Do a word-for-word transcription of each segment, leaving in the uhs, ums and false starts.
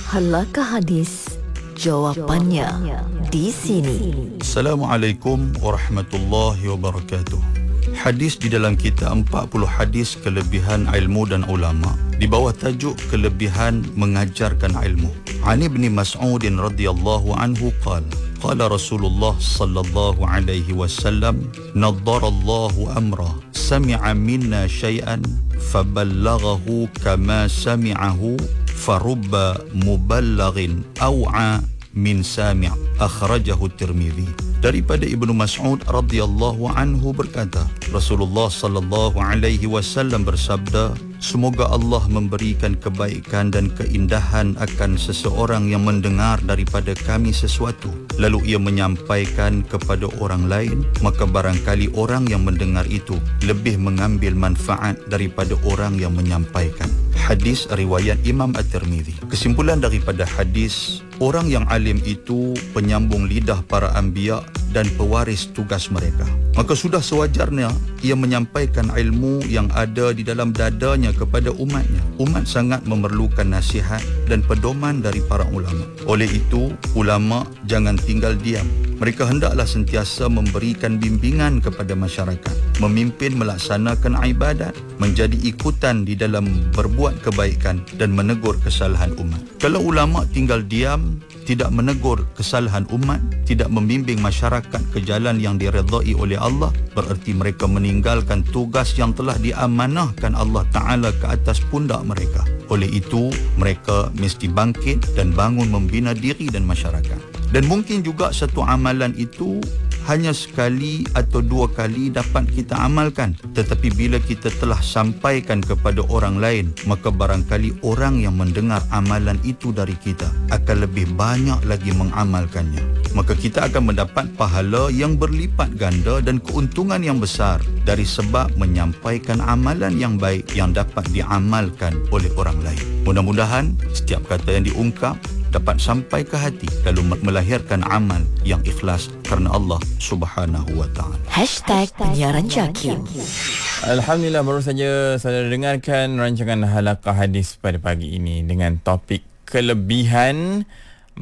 Halakah hadis? Jawapannya di sini. Assalamualaikum warahmatullahi wabarakatuh. Hadis di dalam kitab empat puluh hadis kelebihan ilmu dan ulama di bawah tajuk kelebihan mengajarkan ilmu. Ani bin Mas'ud radhiyallahu anhu qala qala Rasulullah sallallahu alaihi wasallam naddarallahu amra sami'a minna syai'an faballaghahu kama sami'ahu farubba muballaghin aw'a min sami' akhrajahu Tirmizi. Daripada Ibnu Mas'ud radhiyallahu anhu berkata, Rasulullah sallallahu alaihi wasallam bersabda, semoga Allah memberikan kebaikan dan keindahan akan seseorang yang mendengar daripada kami sesuatu, lalu ia menyampaikan kepada orang lain, maka barangkali orang yang mendengar itu lebih mengambil manfaat daripada orang yang menyampaikan. Hadis riwayat Imam At-Tirmizi. Kesimpulan daripada hadis, orang yang alim itu penyambung lidah para anbiya dan pewaris tugas mereka. Maka sudah sewajarnya ia menyampaikan ilmu yang ada di dalam dadanya kepada umatnya. Umat sangat memerlukan nasihat dan pedoman dari para ulama. Oleh itu, ulama jangan tinggal diam. Mereka hendaklah sentiasa memberikan bimbingan kepada masyarakat, memimpin melaksanakan ibadat, menjadi ikutan di dalam berbuat kebaikan dan menegur kesalahan umat. Kalau ulama tinggal diam, tidak menegur kesalahan umat, tidak membimbing masyarakat ke jalan yang diredai oleh Allah, bererti mereka meninggalkan tugas yang telah diamanahkan Allah Ta'ala ke atas pundak mereka. Oleh itu, mereka mesti bangkit dan bangun membina diri dan masyarakat. Dan mungkin juga satu amalan itu hanya sekali atau dua kali dapat kita amalkan. Tetapi bila kita telah sampaikan kepada orang lain, maka barangkali orang yang mendengar amalan itu dari kita akan lebih banyak lagi mengamalkannya. Maka kita akan mendapat pahala yang berlipat ganda dan keuntungan yang besar dari sebab menyampaikan amalan yang baik yang dapat diamalkan oleh orang lain. Mudah-mudahan setiap kata yang diungkap dapat sampai ke hati lalu melahirkan amal yang ikhlas kerana Allah Subhanahu wa taala. Hashtag penyiaran Jakim. Alhamdulillah, baru saja saya dengarkan rancangan Halaqah Hadis pada pagi ini dengan topik kelebihan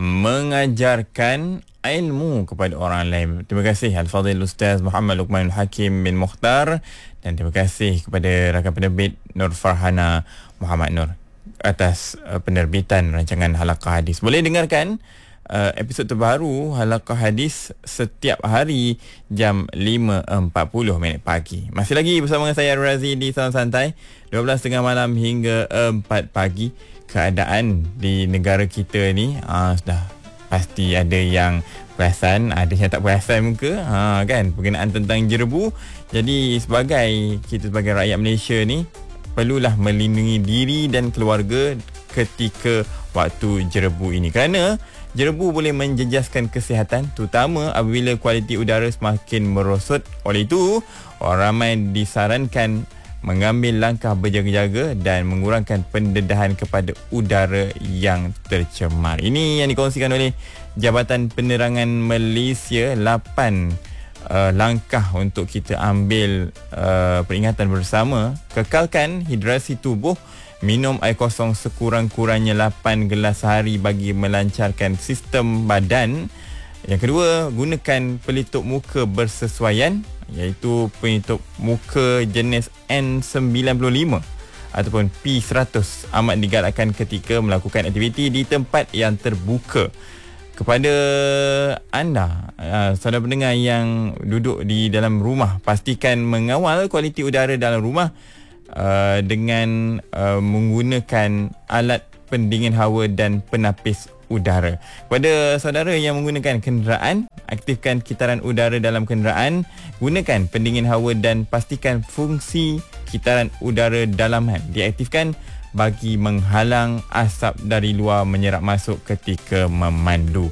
mengajarkan ilmu kepada orang lain. Terima kasih Al-Fadhil Ustaz Muhammad Luqmanul Hakim bin Mukhtar, dan terima kasih kepada rakan penerbit Nur Farhana Muhammad Nur atas uh, penerbitan rancangan Halaqah Hadis. Boleh dengarkan uh, episod terbaru Halaqah Hadis setiap hari jam lima empat puluh minit pagi. Masih lagi bersama dengan saya Razi di Salam Santai, dua belas tiga puluh malam hingga empat pagi. Keadaan di negara kita ni uh, sudah pasti ada yang perasan, ada yang tak perasan muka, ha, kan, berkenaan tentang jerebu. Jadi sebagai kita sebagai rakyat Malaysia ni perlulah melindungi diri dan keluarga ketika waktu jerebu ini, kerana jerebu boleh menjejaskan kesihatan, terutama apabila kualiti udara semakin merosot. Oleh itu, orang ramai disarankan mengambil langkah berjaga-jaga dan mengurangkan pendedahan kepada udara yang tercemar. Ini yang dikongsikan oleh Jabatan Penerangan Malaysia. lapan Uh, langkah untuk kita ambil uh, peringatan bersama. Kekalkan hidrasi tubuh, minum air kosong sekurang-kurangnya lapan gelas sehari bagi melancarkan sistem badan. Yang kedua, gunakan pelitup muka bersesuaian, iaitu pelitup muka jenis N sembilan puluh lima ataupun P seratus, amat digalakkan ketika melakukan aktiviti di tempat yang terbuka. Kepada anda, uh, saudara pendengar yang duduk di dalam rumah, pastikan mengawal kualiti udara dalam rumah uh, dengan uh, menggunakan alat pendingin hawa dan penapis udara. Kepada saudara yang menggunakan kenderaan, aktifkan kitaran udara dalam kenderaan, gunakan pendingin hawa dan pastikan fungsi kitaran udara dalaman diaktifkan bagi menghalang asap dari luar menyerap masuk ketika memandu.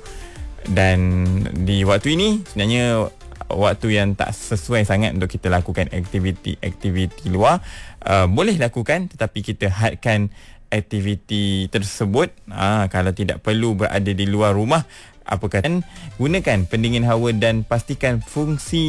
Dan di waktu ini sebenarnya waktu yang tak sesuai sangat untuk kita lakukan aktiviti-aktiviti luar. Uh, boleh lakukan, tetapi kita hadkan aktiviti tersebut. Uh, kalau tidak perlu berada di luar rumah, apa kata, gunakan pendingin hawa dan pastikan fungsi